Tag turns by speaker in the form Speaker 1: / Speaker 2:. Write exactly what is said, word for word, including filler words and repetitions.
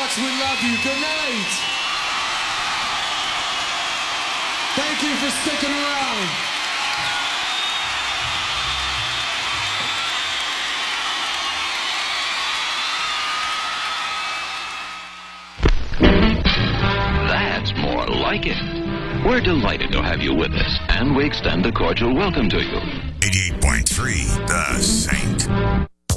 Speaker 1: much we love you. Good night. Thank you for sticking around.
Speaker 2: That's more like it. We're delighted to have you with us, and we extend a cordial welcome to you.
Speaker 3: eighty-eight point three The Saint.